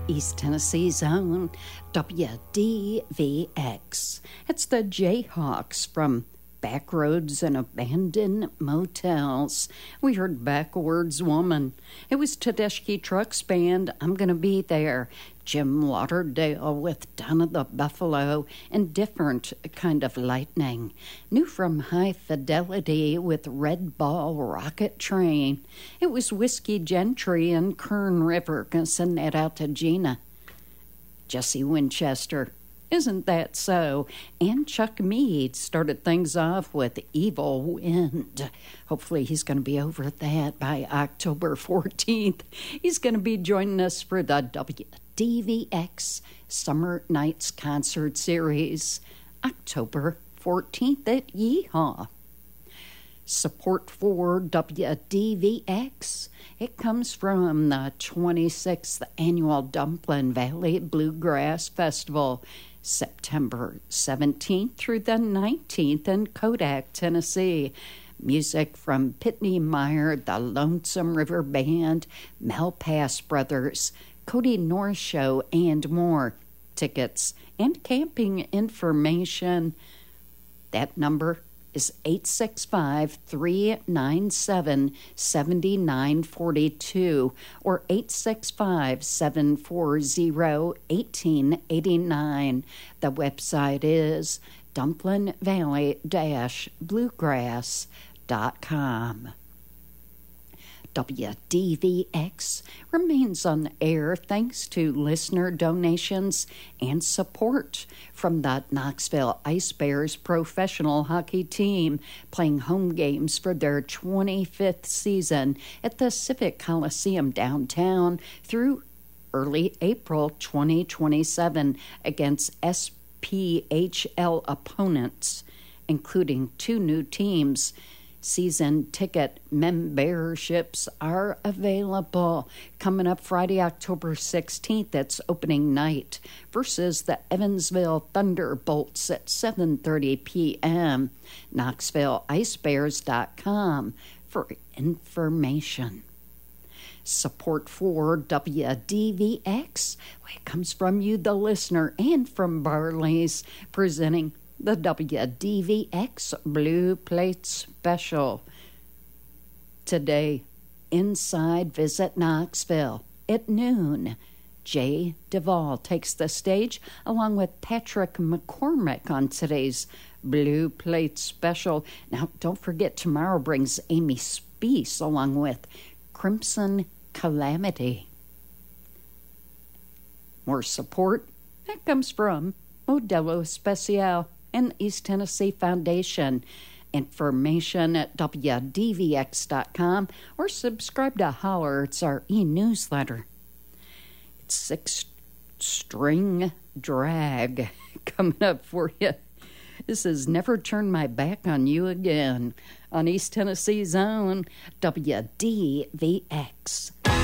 East Tennessee's own WDVX. It's the Jayhawks from Backroads and Abandoned Motels. We heard Backwards Woman. It was Tedeschi Trucks Band, I'm Gonna Be There. Jim Lauderdale with Down of the Buffalo and Different Kind of Lightning. New from High Fidelity with Red Ball Rocket Train. It was Whiskey Gentry and Kern River. Gonna send that out to Gina. Jesse Winchester. Isn't that so? And Chuck Mead started things off with Evil Wind. Hopefully he's going to be over that by October 14th. He's going to be joining us for the WDVX Summer Nights Concert Series, October 14th at Yeehaw. Support for WDVX, it comes from the 26th Annual Dumplin Valley Bluegrass Festival, September 17th through the 19th in Kodak, Tennessee. Music from Pitney Meyer, the Lonesome River Band, Malpass Brothers, Cody North Show, and more. Tickets and camping information. That number is 865-397-7942 or 865-740-1889. The website is dumplinvalley-bluegrass.com. WDVX remains on air thanks to listener donations and support from the Knoxville Ice Bears professional hockey team playing home games for their 25th season at the Civic Coliseum downtown through early April 2027 against SPHL opponents, including 2 new teams. Season ticket memberships are available. Coming up Friday, October 16th, that's opening night versus the Evansville Thunderbolts at 7:30 p.m. KnoxvilleIceBears.com for information. Support for WDVX, it comes from you, the listener, and from Barley's, presenting the WDVX Blue Plate Special. Today, inside Visit Knoxville at noon. Jay Duvall takes the stage along with Patrick McCormick on today's Blue Plate Special. Now, don't forget, tomorrow brings Amy Speece along with Crimson Calamity. More support that comes from Modelo Especial and East Tennessee Foundation. Information at WDVX.com or subscribe to Holler. It's our e-newsletter. It's 6-string drag coming up for you. This is Never Turn My Back on You Again on East Tennessee's own WDVX.